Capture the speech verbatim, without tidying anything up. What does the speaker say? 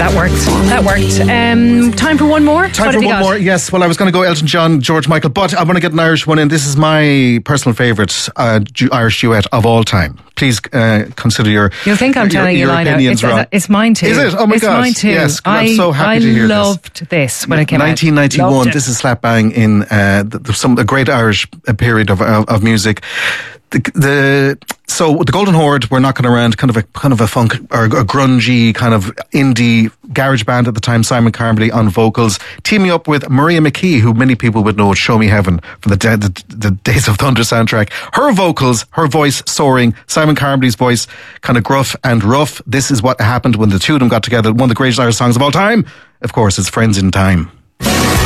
that worked. That worked. Um, time for one more? Time what for have you one got? more. Yes, well, I was going to go Elton John, George Michael, but I'm going to get an Irish one in. This is my personal favourite uh, du- Irish duet of all time. Please uh, consider your You'll think I'm your, telling your you, Lionel. opinions It's, wrong. it's mine too. Is it? Oh my it's God. It's mine too. Yes, I, I'm so happy I to hear loved this. this when it came nineteen ninety-one, out. nineteen ninety-one. this is slap bang in uh, the, the, some a great Irish period of of, of music. The, the so the Golden Horde were knocking around, kind of a kind of a funk or a grungy kind of indie garage band at the time. Simon Carmody on vocals, teaming up with Maria McKee, who many people would know as Show Me Heaven from the, de- the, the Days of Thunder soundtrack. Her vocals, her voice soaring, Simon Carmody's voice kind of gruff and rough. This is what happened when the two of them got together. One of the greatest Irish songs of all time, of course, is Friends in Time.